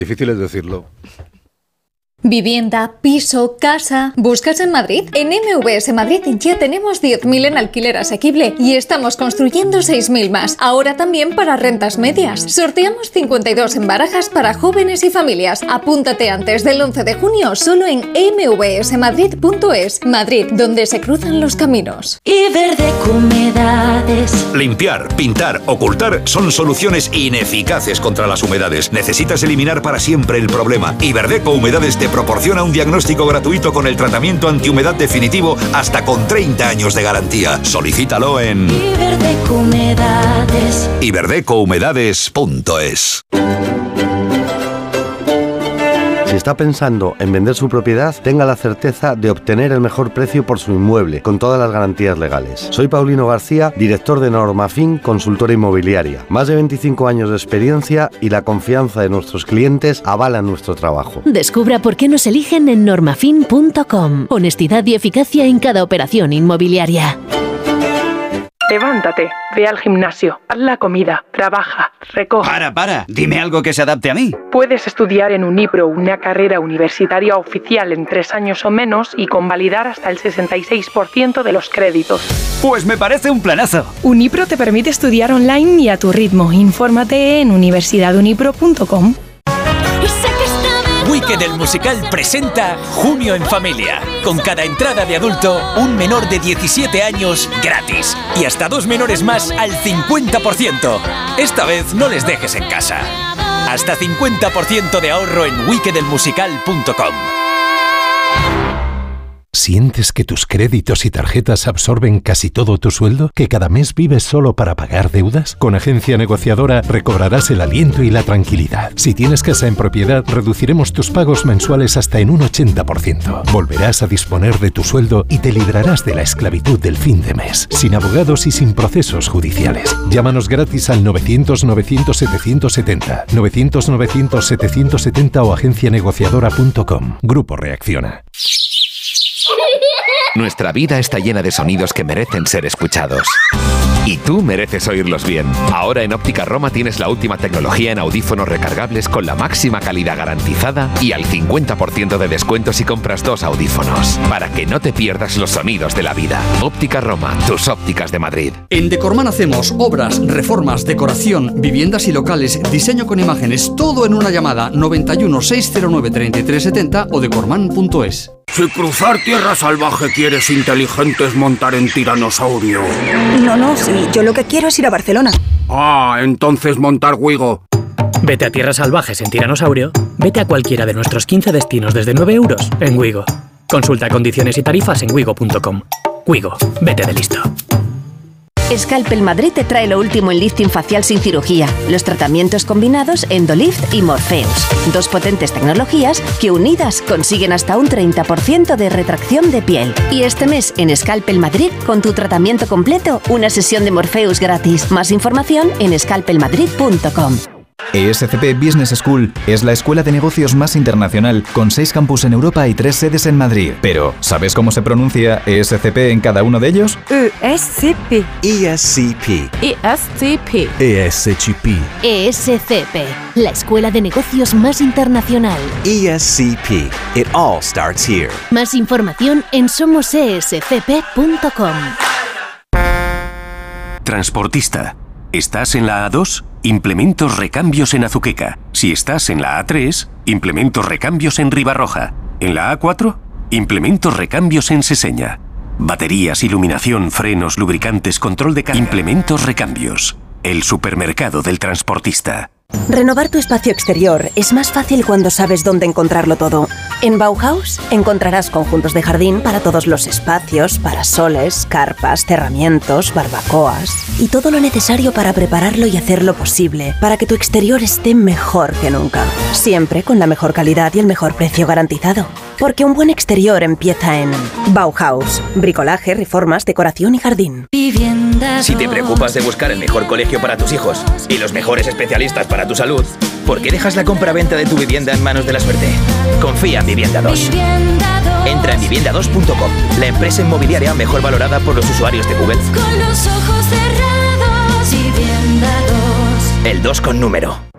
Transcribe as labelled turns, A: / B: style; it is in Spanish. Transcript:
A: Difícil es decirlo.
B: Vivienda, piso, casa... ¿Buscas en Madrid? En MVS Madrid ya tenemos 10.000 en alquiler asequible y estamos construyendo 6.000 más. Ahora también para rentas medias. Sorteamos 52 en barajas para jóvenes y familias. Apúntate antes del 11 de junio solo en mvsmadrid.es. Madrid, donde se cruzan los caminos.
C: Iberdeco Humedades.
D: Limpiar, pintar, ocultar son soluciones ineficaces contra las humedades. Necesitas eliminar para siempre el problema. Iberdeco Humedades te proporciona un diagnóstico gratuito con el tratamiento antihumedad definitivo hasta con 30 años de garantía. Solicítalo en
C: Iberdeco Humedades.
D: iberdecohumedades.es.
E: Si está pensando en vender su propiedad, tenga la certeza de obtener el mejor precio por su inmueble, con todas las garantías legales. Soy Paulino García, director de Normafin, consultora inmobiliaria. Más de 25 años de experiencia y la confianza de nuestros clientes avalan nuestro trabajo.
F: Descubra por qué nos eligen en normafin.com. Honestidad y eficacia en cada operación inmobiliaria.
G: Levántate, ve al gimnasio, haz la comida, trabaja, recoge.
H: Para, dime algo que se adapte a mí.
G: Puedes estudiar en Unipro una carrera universitaria oficial en 3 años o menos y convalidar hasta el 66% de los créditos.
H: Pues me parece un planazo.
G: Unipro te permite estudiar online y a tu ritmo. Infórmate en universidadunipro.com.
I: Wicked el musical presenta Junio en Familia. Con cada entrada de adulto, un menor de 17 años gratis. Y hasta 2 menores más al 50%. Esta vez no les dejes en casa. Hasta 50% de ahorro en wickedelmusical.com.
J: ¿Sientes que tus créditos y tarjetas absorben casi todo tu sueldo? ¿Que cada mes vives solo para pagar deudas? Con Agencia Negociadora recobrarás el aliento y la tranquilidad. Si tienes casa en propiedad, reduciremos tus pagos mensuales hasta en un 80%. Volverás a disponer de tu sueldo y te librarás de la esclavitud del fin de mes, sin abogados y sin procesos judiciales. Llámanos gratis al 900-900-770, 900-900-770 o agencianegociadora.com. Grupo Reacciona.
K: Nuestra vida está llena de sonidos que merecen ser escuchados. Y tú mereces oírlos bien. Ahora en Óptica Roma tienes la última tecnología en audífonos recargables con la máxima calidad garantizada y al 50% de descuento si compras 2 audífonos. Para que no te pierdas los sonidos de la vida. Óptica Roma, tus ópticas de Madrid.
L: En Decorman hacemos obras, reformas, decoración, viviendas y locales, diseño con imágenes, todo en una llamada 91 609 3370 o decorman.es.
M: Si cruzar tierra salvaje quieres inteligentes montar en tiranosaurio.
N: No, sí, yo lo que quiero es ir a Barcelona.
M: Ah, entonces montar Wigo.
O: Vete a tierras salvajes en tiranosaurio, vete a cualquiera de nuestros 15 destinos desde 9 euros en Wigo. Consulta condiciones y tarifas en wigo.com. Wigo, vete de listo.
P: Scalpel Madrid te trae lo último en lifting facial sin cirugía, los tratamientos combinados Endolift y Morpheus. 2 potentes tecnologías que unidas consiguen hasta un 30% de retracción de piel. Y este mes en Scalpel Madrid, con tu tratamiento completo, una sesión de Morpheus gratis. Más información en scalpelmadrid.com.
Q: ESCP Business School es la escuela de negocios más internacional, con 6 campus en Europa y 3 sedes en Madrid. Pero, ¿sabes cómo se pronuncia ESCP en cada uno de ellos?
R: ESCP.
Q: ESCP.
R: ESCP.
Q: ESCP.
F: ESCP, la escuela de negocios más internacional.
Q: ESCP. It all starts here.
F: Más información en somosescp.com.
S: Transportista. ¿Estás en la A2? Implementos recambios en Azuqueca. Si estás en la A3, implementos recambios en Ribarroja. En la A4, implementos recambios en Seseña. Baterías, iluminación, frenos, lubricantes, control de carga. Implementos recambios. El supermercado del transportista.
N: Renovar tu espacio exterior es más fácil cuando sabes dónde encontrarlo todo. En Bauhaus encontrarás conjuntos de jardín para todos los espacios, parasoles, carpas, cerramientos, barbacoas y todo lo necesario para prepararlo y hacerlo posible para que tu exterior esté mejor que nunca. Siempre con la mejor calidad y el mejor precio garantizado. Porque un buen exterior empieza en Bauhaus. Bricolaje, reformas, decoración y jardín.
T: Si te preocupas de buscar el mejor colegio para tus hijos y los mejores especialistas para tu salud, ¿por qué dejas la compra-venta de tu vivienda en manos de la suerte? Confía en Vivienda 2. Entra en vivienda2.com, la empresa inmobiliaria mejor valorada por los usuarios de Google.
C: Con los ojos cerrados, Vivienda 2.
T: El 2 con número.